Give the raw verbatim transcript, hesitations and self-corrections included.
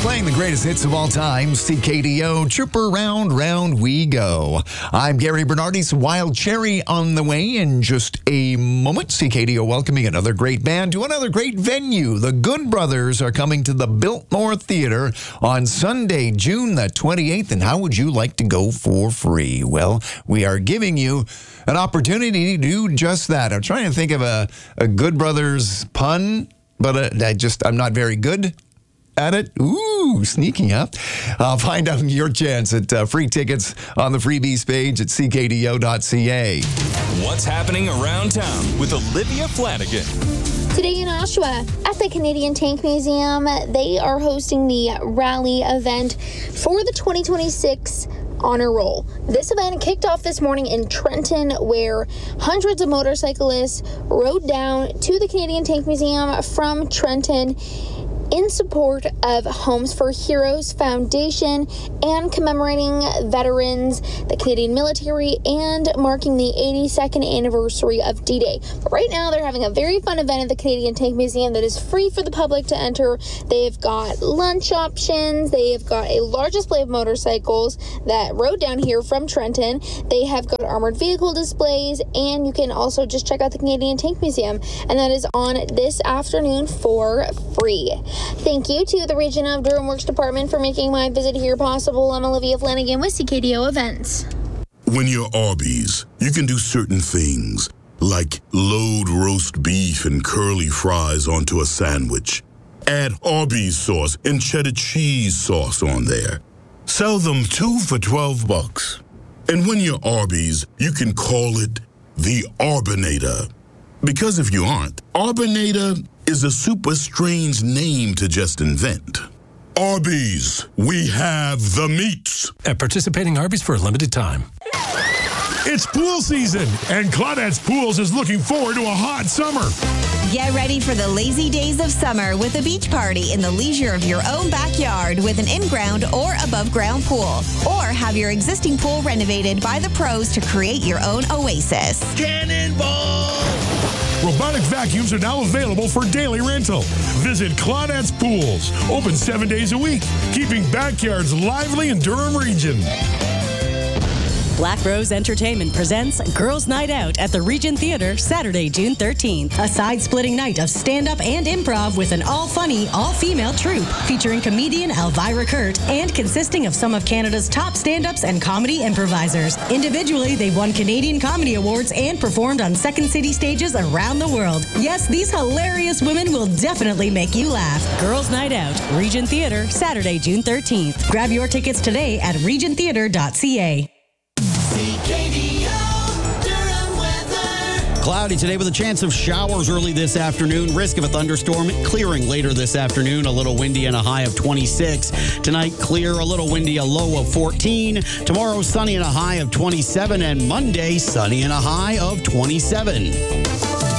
Playing the greatest hits of all time, C K D O, Trooper Round, Round we go. I'm Gary Bernardi's Wild Cherry on the way in just a moment. C K D O welcoming another great band to another great venue. The Good Brothers are coming to the Biltmore Theater on Sunday, June the twenty-eighth. And how would you like to go for free? Well, we are giving you an opportunity to do just that. I'm trying to think of a, a Good Brothers pun, but uh, I just, I'm not very good at it. Ooh, sneaking up. Uh, find out your chance at uh, free tickets on the freebies page at c k d o dot c a. What's happening around town with Olivia Flanagan? Today in Oshawa, at the Canadian Tank Museum, they are hosting the rally event for the twenty twenty-six Honor Roll. This event kicked off this morning in Trenton, where hundreds of motorcyclists rode down to the Canadian Tank Museum from Trenton in support of Homes for Heroes Foundation and commemorating veterans, the Canadian military, and marking the eighty-second anniversary of D-Day. But right now, they're having a very fun event at the Canadian Tank Museum that is free for the public to enter. They've got lunch options. They've got a large display of motorcycles that rode down here from Trenton. They have got armored vehicle displays, and you can also just check out the Canadian Tank Museum, and that is on this afternoon for free. Thank you to the Region of Durham Works Department for making my visit here possible. I'm Olivia Flanagan with C K D O Events. When you're Arby's, you can do certain things, like load roast beef and curly fries onto a sandwich. Add Arby's sauce and cheddar cheese sauce on there. Sell them two for twelve bucks. And when you're Arby's, you can call it the Arbinator. Because if you aren't, Arbinator is a super strange name to just invent. Arby's, we have the meats. At participating Arby's for a limited time. It's pool season, and Claudette's Pools is looking forward to a hot summer. Get ready for the lazy days of summer with a beach party in the leisure of your own backyard with an in-ground or above-ground pool. Or have your existing pool renovated by the pros to create your own oasis. Cannonball! Robotic vacuums are now available for daily rental. Visit Claudette's Pools, open seven days a week, keeping backyards lively in Durham Region. Black Rose Entertainment presents Girls' Night Out at the Regent Theatre, Saturday, June thirteenth. A side-splitting night of stand-up and improv with an all-funny, all-female troupe featuring comedian Elvira Kurt and consisting of some of Canada's top stand-ups and comedy improvisers. Individually, they've won Canadian Comedy Awards and performed on Second City stages around the world. Yes, these hilarious women will definitely make you laugh. Girls' Night Out, Regent Theatre, Saturday, June thirteenth. Grab your tickets today at regent theatre dot c a. Cloudy today with a chance of showers early this afternoon. Risk of a thunderstorm clearing later this afternoon. A little windy and a high of twenty-six. Tonight, clear, a little windy, a low of fourteen. Tomorrow, sunny and a high of twenty-seven. And Monday, sunny and a high of twenty-seven.